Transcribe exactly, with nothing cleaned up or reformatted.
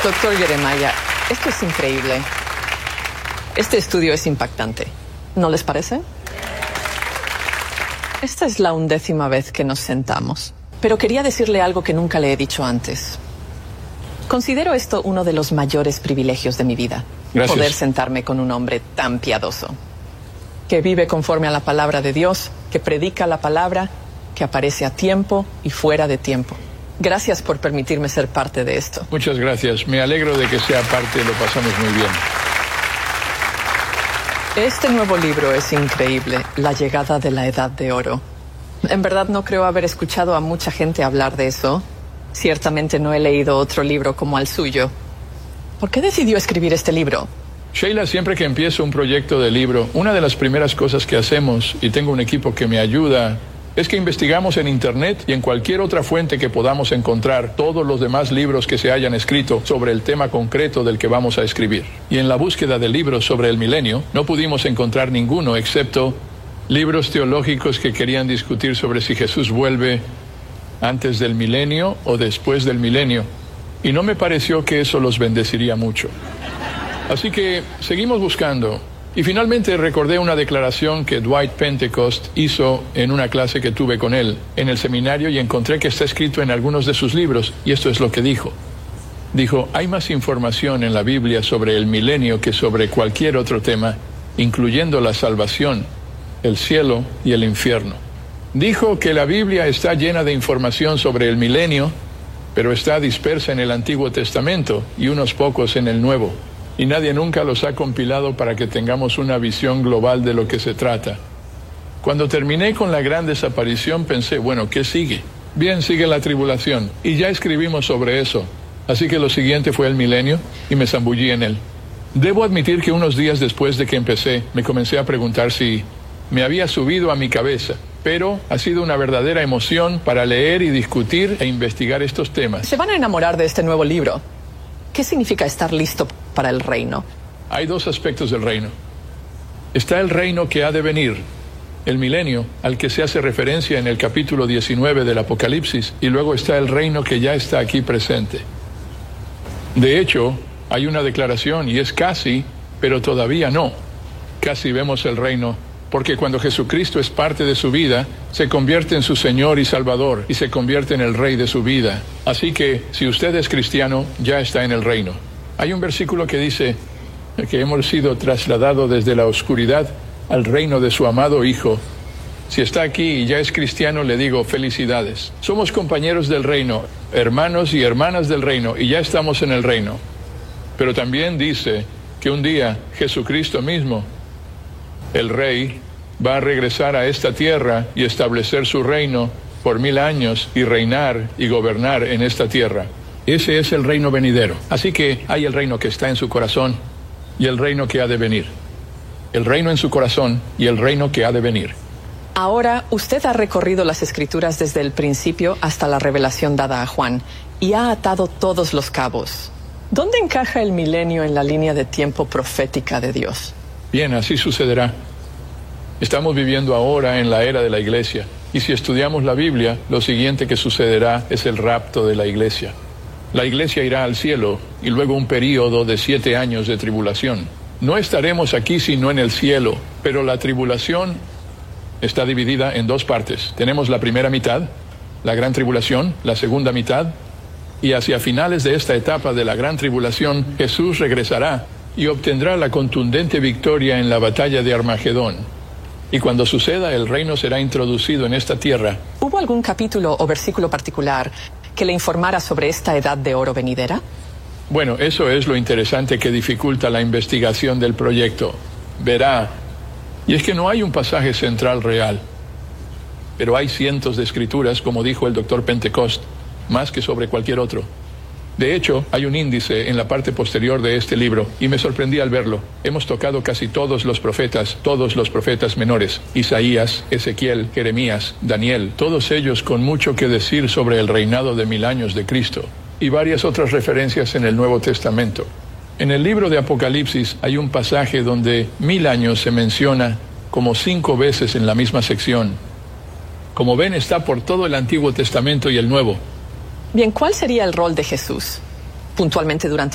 Doctor Jeremiah, esto es increíble. Este estudio es impactante. ¿No les parece? Esta es la undécima vez que nos sentamos. Pero quería decirle algo que nunca le he dicho antes. Considero esto uno de los mayores privilegios de mi vida. Gracias. Poder sentarme con un hombre tan piadoso, que vive conforme a la palabra de Dios, que predica la palabra, que aparece a tiempo y fuera de tiempo. Gracias por permitirme ser parte de esto. Muchas gracias. Me alegro de que sea parte, lo pasamos muy bien. Este nuevo libro es increíble, La llegada de la Edad de Oro. En verdad no creo haber escuchado a mucha gente hablar de eso. Ciertamente no he leído otro libro como el suyo. ¿Por qué decidió escribir este libro? Sheila, siempre que empiezo un proyecto de libro, una de las primeras cosas que hacemos, y tengo un equipo que me ayuda, es que investigamos en Internet y en cualquier otra fuente que podamos encontrar todos los demás libros que se hayan escrito sobre el tema concreto del que vamos a escribir. Y en la búsqueda de libros sobre el milenio, no pudimos encontrar ninguno excepto libros teológicos que querían discutir sobre si Jesús vuelve antes del milenio o después del milenio. Y no me pareció que eso los bendeciría mucho. Así que seguimos buscando. Y finalmente recordé una declaración que Dwight Pentecost hizo en una clase que tuve con él en el seminario y encontré que está escrito en algunos de sus libros, y esto es lo que dijo. Dijo, hay más información en la Biblia sobre el milenio que sobre cualquier otro tema, incluyendo la salvación, el cielo y el infierno. Dijo que la Biblia está llena de información sobre el milenio, pero está dispersa en el Antiguo Testamento y unos pocos en el Nuevo. Y nadie nunca los ha compilado para que tengamos una visión global de lo que se trata. Cuando terminé con la gran desaparición pensé, bueno, ¿qué sigue? Bien, sigue la tribulación, y ya escribimos sobre eso. Así que lo siguiente fue el milenio, y me zambullí en él. Debo admitir que unos días después de que empecé, me comencé a preguntar si me había subido a mi cabeza. Pero ha sido una verdadera emoción para leer y discutir e investigar estos temas. Se van a enamorar de este nuevo libro. ¿Qué significa estar listo para el reino? Hay dos aspectos del reino. Está el reino que ha de venir, el milenio, al que se hace referencia en el capítulo diecinueve del Apocalipsis, y luego está el reino que ya está aquí presente. De hecho, hay una declaración, y es casi, pero todavía no. Casi vemos el reino, porque cuando Jesucristo es parte de su vida, se convierte en su Señor y Salvador, y se convierte en el Rey de su vida. Así que, si usted es cristiano, ya está en el reino. Hay un versículo que dice que hemos sido trasladados desde la oscuridad al reino de su amado Hijo. Si está aquí y ya es cristiano, le digo felicidades. Somos compañeros del reino, hermanos y hermanas del reino, y ya estamos en el reino. Pero también dice que un día Jesucristo mismo, el Rey, va a regresar a esta tierra y establecer su reino por mil años y reinar y gobernar en esta tierra. Ese es el reino venidero. Así que hay el reino que está en su corazón y el reino que ha de venir. El reino en su corazón y el reino que ha de venir. Ahora, usted ha recorrido las Escrituras desde el principio hasta la revelación dada a Juan y ha atado todos los cabos. ¿Dónde encaja el milenio en la línea de tiempo profética de Dios? Bien, así sucederá. Estamos viviendo ahora en la era de la iglesia, y si estudiamos la Biblia, lo siguiente que sucederá es el rapto de la iglesia. La iglesia irá al cielo, y luego un período de siete años de tribulación. No estaremos aquí sino en el cielo, pero la tribulación está dividida en dos partes. Tenemos la primera mitad, la gran tribulación, la segunda mitad, y hacia finales de esta etapa de la gran tribulación, Jesús regresará y obtendrá la contundente victoria en la batalla de Armagedón. Y cuando suceda, el reino será introducido en esta tierra. ¿Hubo algún capítulo o versículo particular que le informara sobre esta edad de oro venidera? Bueno, eso es lo interesante que dificulta la investigación del proyecto. Verá, y es que no hay un pasaje central real, pero hay cientos de escrituras, como dijo el doctor Pentecost, más que sobre cualquier otro. De hecho, hay un índice en la parte posterior de este libro, y me sorprendí al verlo. Hemos tocado casi todos los profetas, todos los profetas menores, Isaías, Ezequiel, Jeremías, Daniel, todos ellos con mucho que decir sobre el reinado de mil años de Cristo, y varias otras referencias en el Nuevo Testamento. En el libro de Apocalipsis hay un pasaje donde mil años se menciona como cinco veces en la misma sección. Como ven, está por todo el Antiguo Testamento y el Nuevo. Bien, ¿cuál sería el rol de Jesús puntualmente durante